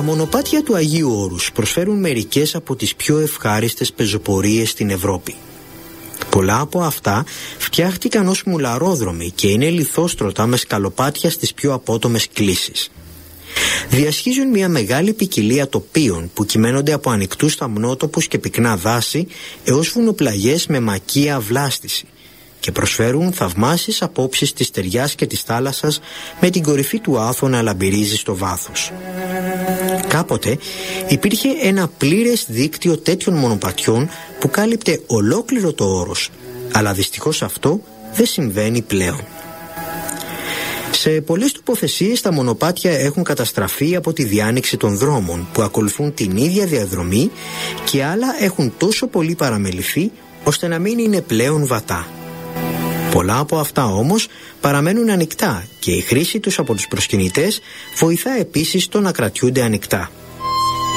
μονοπάτια του Αγίου Όρους προσφέρουν μερικές από τις πιο ευχάριστες πεζοπορίες στην Ευρώπη. Πολλά από αυτά φτιάχτηκαν ως μουλαρόδρομοι και είναι λιθόστρωτα με σκαλοπάτια στις πιο απότομες κλίσεις. Διασχίζουν μια μεγάλη ποικιλία τοπίων που κυμαίνονται από ανοιχτούς σταμνότοπους και πυκνά δάση έως βουνοπλαγιές με μακία βλάστηση και προσφέρουν θαυμάσιες απόψεις της στεριάς και της θάλασσας με την κορυφή του Άθο να λαμπυρίζει στο βάθος. Κάποτε υπήρχε ένα πλήρες δίκτυο τέτοιων μονοπατιών που κάλυπτε ολόκληρο το Όρος, αλλά δυστυχώς αυτό δεν συμβαίνει πλέον. Σε πολλές τοποθεσίες τα μονοπάτια έχουν καταστραφεί από τη διάνοιξη των δρόμων που ακολουθούν την ίδια διαδρομή και άλλα έχουν τόσο πολύ παραμεληθεί ώστε να μην είναι πλέον βατά. Πολλά από αυτά όμως παραμένουν ανοιχτά και η χρήση τους από τους προσκυνητές βοηθά επίσης το να κρατιούνται ανοιχτά.